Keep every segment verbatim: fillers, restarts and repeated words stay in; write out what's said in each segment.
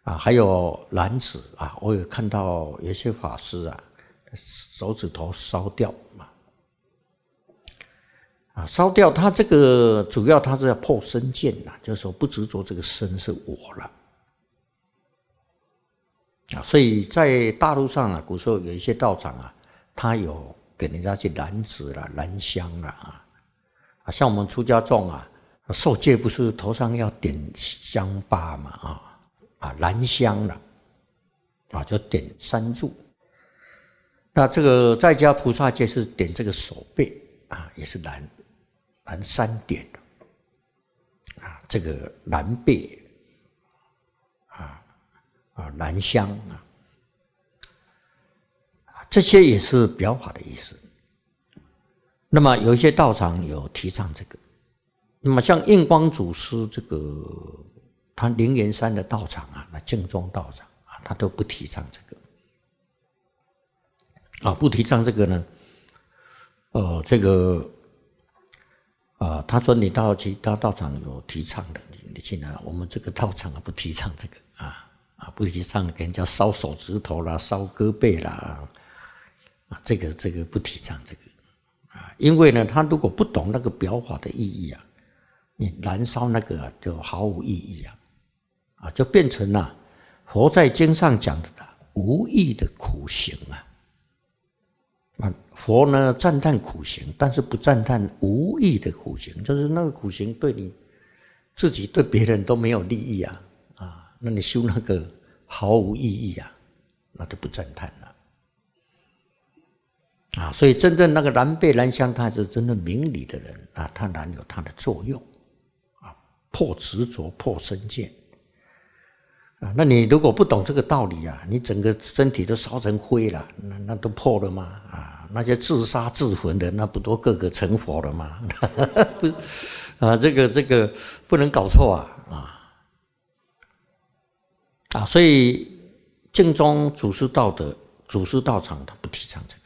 啊，还有燃指啊，我有看到有些法师啊，手指头烧掉啊，啊，烧掉，他这个主要他是要破身见呐，就是说不执着这个身是我了啊，所以在大陆上啊，古时候有一些道场啊，他有给人家去燃纸啦、燃香啦啊，啊，像我们出家众啊，受戒不是头上要点香疤嘛啊。啊，燃香了，啊，就点三炷。那这个在家菩萨戒是点这个手背啊，也是燃燃三点啊，这个燃背啊啊燃香啊，这些也是表法的意思。那么有一些道场有提倡这个，那么像印光祖师这个。他灵岩山的道场啊，那净宗道场啊，他都不提倡这个啊，不提倡这个呢，呃，这个啊，他说你到其他道场有提倡的，你你进来，我们这个道场啊不提倡这个啊啊，不提倡给人家烧手指头啦、烧胳膊啦啊，这个这个不提倡这个啊，因为呢，他如果不懂那个表法的意义啊，你燃烧那个、啊、就毫无意义啊。啊，就变成了佛在经上讲的无益的苦行啊！啊，佛呢赞叹苦行，但是不赞叹无益的苦行，就是那个苦行对你自己对别人都没有利益啊！啊，那你修那个毫无意义啊，那就不赞叹了啊！所以真正那个燃背燃香，他是真正明理的人啊，他燃有他的作用啊，破执着，破身见。啊，那你如果不懂这个道理啊，你整个身体都烧成灰了，那那都破了吗？啊，那些自杀自焚的，那不都个个成佛了吗？啊，这个这个不能搞错啊啊啊！所以净宗祖师道的祖师道场，他不提倡这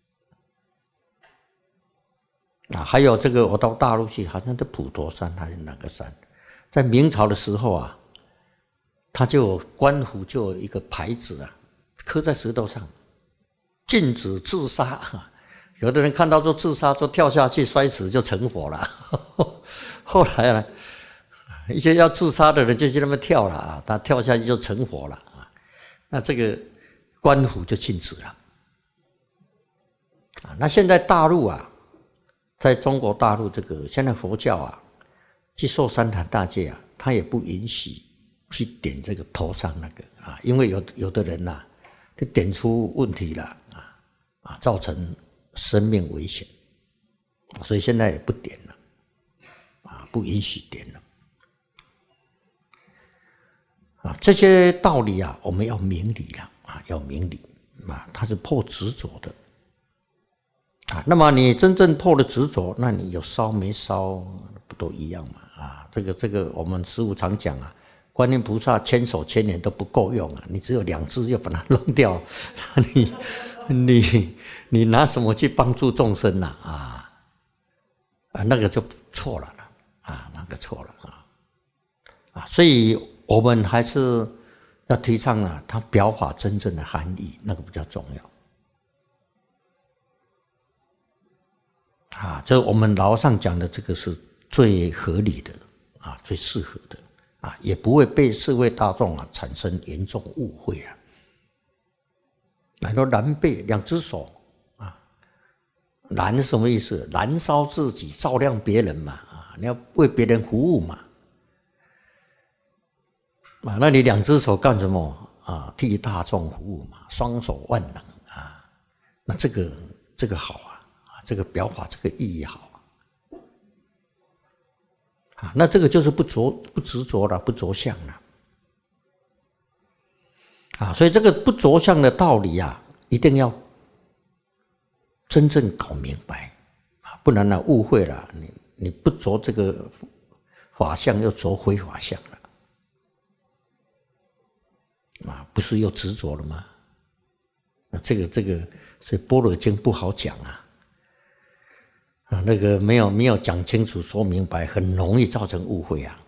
个啊。还有这个，我到大陆去，好像在普陀山还是哪个山，在明朝的时候啊。他就有官府就有一个牌子啊，刻在石头上，禁止自杀。有的人看到就自杀，就跳下去摔死就成佛了。后来呢，一些要自杀的人就去那边跳了啊，他跳下去就成佛了啊。那这个官府就禁止了啊。那现在大陆啊，在中国大陆这个现在佛教啊，去受三坛大戒啊，他也不允许。去点这个头上那个啊，因为有有的人呐、啊，就点出问题了啊啊，造成生命危险，所以现在也不点了啊，不允许点了啊。这些道理啊，我们要明理了啊，要明理啊，它是破执着的啊。那么你真正破了执着，那你有烧没烧不都一样嘛啊？这个这个，我们师父常讲啊。观音菩萨千手千眼都不够用啊！你只有两只就把它弄掉，你你你拿什么去帮助众生呢、啊？啊啊，那个就错了了啊，那个错了啊啊！所以我们还是要提倡啊，它表法真正的含义，那个比较重要啊。这我们老上讲的这个是最合理的啊，最适合的。啊，也不会被社会大众啊产生严重误会啊。来说燃背两只手啊，燃是什么意思？燃烧自己，照亮别人嘛啊，你要为别人服务嘛啊，那你两只手干什么啊？替大众服务嘛，双手万能啊，那这个这个好啊，啊，这个表法这个意义好。啊，那这个就是不着不执着了，不着相了，啊，所以这个不着相的道理啊，一定要真正搞明白啊，不然呢误会了，你你不着这个法相，又着非法相了，啊，不是又执着了吗？啊，这个这个，所以《般若经》不好讲啊。啊，那个没有没有讲清楚、说明白，很容易造成误会啊。